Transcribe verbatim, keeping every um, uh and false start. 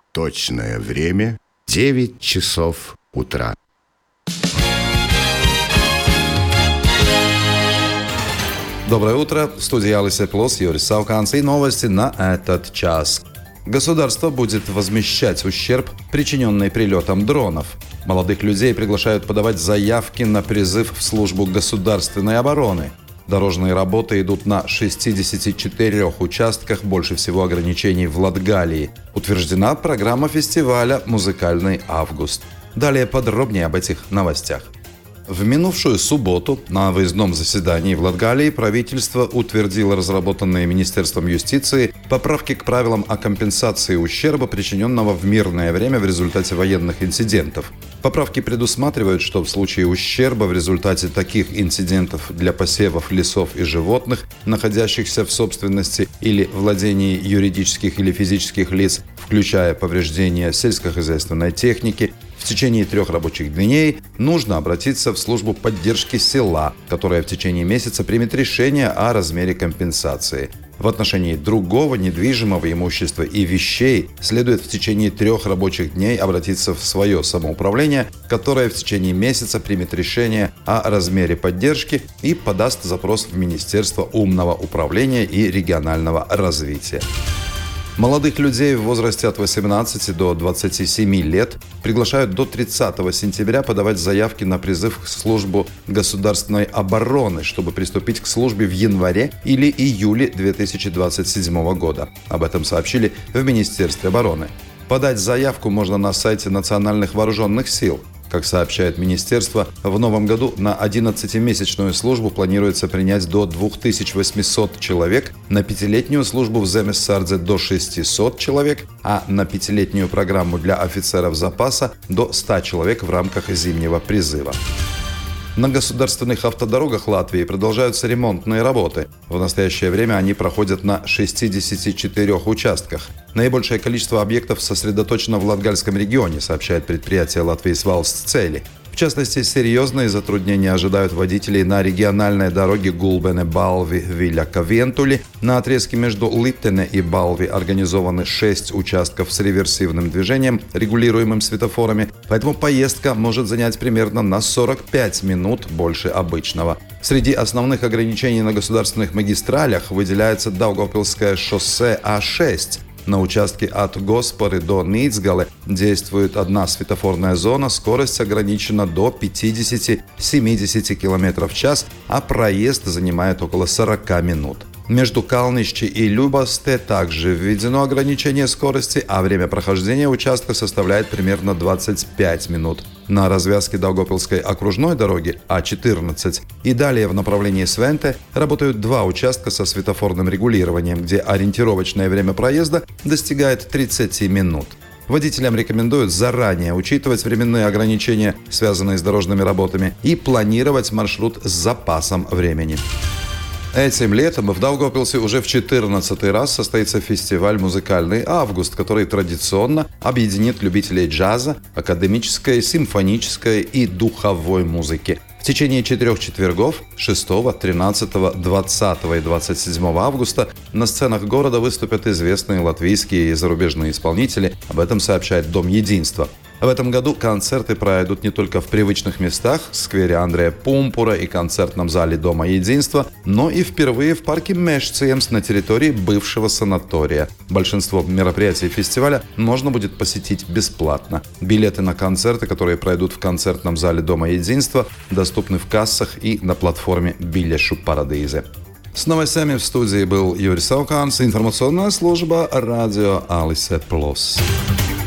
Точное время — девять часов утра. Доброе утро. В студии Алисе Плос, Юрий Сауканс и новости на этот час. Государство будет возмещать ущерб, причиненный прилетом дронов. Молодых людей приглашают подавать заявки на призыв в службу государственной обороны. Дорожные работы идут на шестидесяти четырёх участках, больше всего ограничений в Латгалии. Утверждена программа фестиваля «Музыкальный август». Далее подробнее об этих новостях. В минувшую субботу на выездном заседании в Латгалии правительство утвердило разработанные Министерством юстиции поправки к правилам о компенсации ущерба, причиненного в мирное время в результате военных инцидентов. Поправки предусматривают, что в случае ущерба в результате таких инцидентов для посевов, лесов и животных, находящихся в собственности или владении юридических или физических лиц, включая повреждения сельскохозяйственной техники, в течение трех рабочих дней нужно обратиться в службу поддержки села, которая в течение месяца примет решение о размере компенсации. В отношении другого недвижимого имущества и вещей следует в течение трех рабочих дней обратиться в свое самоуправление, которое в течение месяца примет решение о размере поддержки и подаст запрос в Министерство умного управления и регионального развития. Молодых людей в возрасте от восемнадцати до двадцати семи лет приглашают до тридцатого сентября подавать заявки на призыв в службу государственной обороны, чтобы приступить к службе в январе или июле две тысячи двадцать седьмого года. Об этом сообщили в Министерстве обороны. Подать заявку можно на сайте Национальных вооруженных сил. Как сообщает министерство, в новом году на одиннадцатимесячную службу планируется принять до двух тысяч восьмисот человек, на пятилетнюю службу в Земессардзе до шестисот человек, а на пятилетнюю программу для офицеров запаса до ста человек в рамках зимнего призыва. На государственных автодорогах Латвии продолжаются ремонтные работы. В настоящее время они проходят на шестидесяти четырёх участках. Наибольшее количество объектов сосредоточено в Латгальском регионе, сообщает предприятие Латвijas Valsts Ceļi. В частности, серьезные затруднения ожидают водителей на региональной дороге Гулбене-Балви-Виļaka-Vientuļi. На отрезке между Липтене и Балви организованы шесть участков с реверсивным движением, регулируемым светофорами, поэтому поездка может занять примерно на сорок пять минут больше обычного. Среди основных ограничений на государственных магистралях выделяется Даугавпилское шоссе А шесть. На участке от Госпоры до Ницгале действует одна светофорная зона, скорость ограничена до пятидесяти-семидесяти км в час, а проезд занимает около сорока минут. Между Калнищи и Любасте также введено ограничение скорости, а время прохождения участка составляет примерно двадцать пять минут. На развязке Даугавпилской окружной дороги А четырнадцать и далее в направлении Свенте работают два участка со светофорным регулированием, где ориентировочное время проезда достигает тридцати минут. Водителям рекомендуют заранее учитывать временные ограничения, связанные с дорожными работами, и планировать маршрут с запасом времени. Этим летом в Даугавпилсе уже в четырнадцатый раз состоится фестиваль «Музыкальный август», который традиционно объединит любителей джаза, академической, симфонической и духовой музыки. В течение четырех четвергов – шестого, тринадцатого, двадцатого и двадцать седьмого августа – на сценах города выступят известные латвийские и зарубежные исполнители. Об этом сообщает Дом единства. В этом году концерты пройдут не только в привычных местах – в сквере Андрея Пумпура и концертном зале Дома единства, но и впервые в парке Мешциемс на территории бывшего санатория. Большинство мероприятий фестиваля можно будет посетить бесплатно. Билеты на концерты, которые пройдут в концертном зале Дома единства, доступны в кассах и на платформе Biļešu Paradīze. С новостями в студии был Юрий Сауканс, информационная служба радио Алисе Плос.